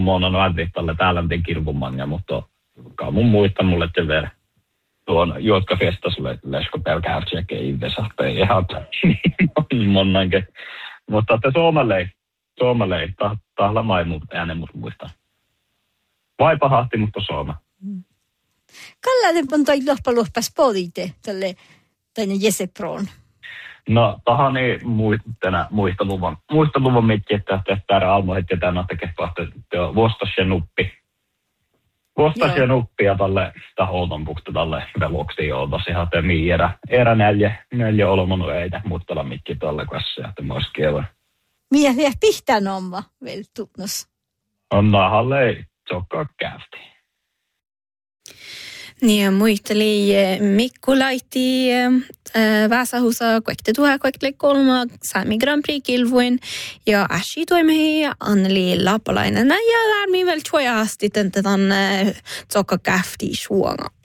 Mä oon tälle täällä miten kirkumania, mutta mun muista mulle te ver. Tuon juotka festas lesko pelkäätsiäke ivesa tai ihan monnanke. Mutta te suomalei tahla maimu äänen muista. Vai pahahti, mutta sooma. Kallaten on toi loppas podite tälle tänne Jeseproon. No, tahan ei muisteluvan mitkä, että täällä almohet ja tänä tekee pahti vuostas ja nuppi. Vuostas ja nuppi ja tälle taholton pukta tälle veloksi joutas ihan temi erä neljä olomanu eitä muuttella mitkä tälle kanssa ja tämä olisi kielä. Miä vielä pihtään omma vielä tutnos? On nahalle ei tsokkaa käysti. Niin, muisteli Mikko laitti Vasahusa kuekte tuha kuekte kolma Sami Grand Prix kilvuin ja Ashi toimi Anneli Lappalainen ja lämmin väl tuojasti tämän tsokka käfti suonga.